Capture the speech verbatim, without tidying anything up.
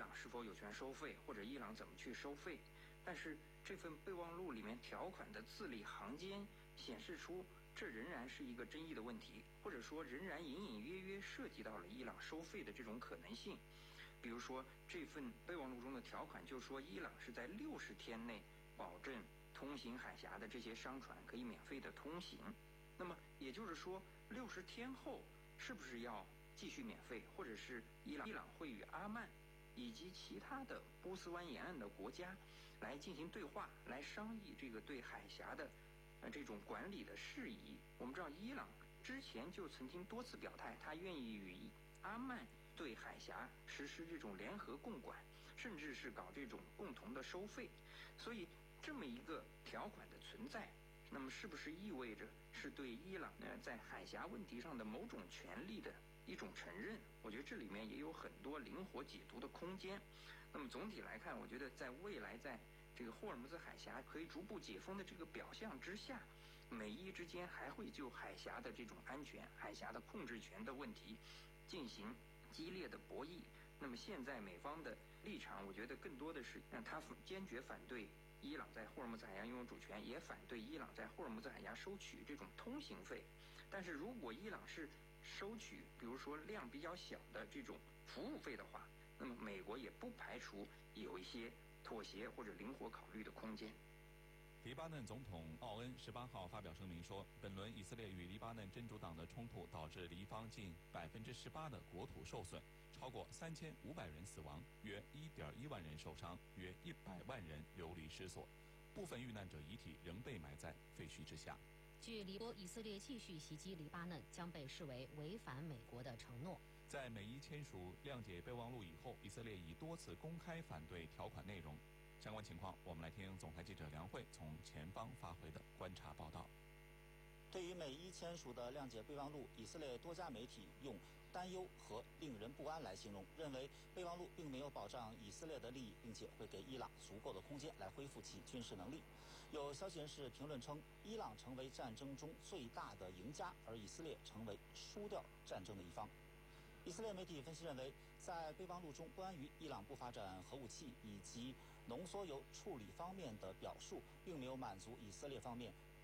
朗是否有权收费，或者伊朗怎么去收费。但是这份备忘录里面条款的字里行间显示出，这仍然是一个争议的问题，或者说仍然隐隐约约涉及到了伊朗收费的这种可能性。比如说，这份备忘录中的条款就说，伊朗是在六十天内保证通行海峡的这些商船可以免费的通行。那么也就是说，六十天后是不是要继续免费，或者是伊朗伊朗会与阿曼以及其他的波斯湾沿岸的国家来进行对话，来商议这个对海峡的呃这种管理的事宜。我们知道，伊朗之前就曾经多次表态，他愿意与阿曼对海峡实施这种联合共管，甚至是搞这种共同的收费。所以这么一个条款的存在，那么是不是意味着是对伊朗呢在海峡问题上的某种权利的一种承认？我觉得这里面也有很多灵活解读的空间。那么总体来看，我觉得在未来在这个霍尔木兹海峡可以逐步解封的这个表象之下，美伊之间还会就海峡的这种安全、海峡的控制权的问题进行激烈的博弈。那么现在美方的立场，我觉得更多的是让他坚决反对伊朗在霍尔木兹海峡拥有主权，也反对伊朗在霍尔木兹海峡收取这种通行费。但是如果伊朗是收取比如说量比较小的这种服务费的话，那么美国也不排除有一些妥协或者灵活考虑的空间。 黎巴嫩总统奥恩十八号发表声明说，本轮以色列与黎巴嫩真主党的冲突导致黎方近百分之十八的国土受损，超过三千五百人死亡，约一点一万人受伤，约一百万人流离失所，部分遇难者遗体仍被埋在废墟之下。 据黎波，以色列继续袭击黎巴嫩将被视为违反美国的承诺。 在美伊签署谅解备忘录以后，以色列已多次公开反对条款内容。相关情况，我们来听总台记者梁慧从前方发回的观察报道。 对于美伊签署的谅解备忘录，以色列多家媒体用担忧和令人不安来形容，认为备忘录并没有保障以色列的利益，并且会给伊朗足够的空间来恢复其军事能力。有消息人士评论称，伊朗成为战争中最大的赢家，而以色列成为输掉战争的一方。以色列媒体分析认为，在备忘录中关于伊朗不发展核武器以及浓缩铀处理方面的表述，并没有满足以色列方面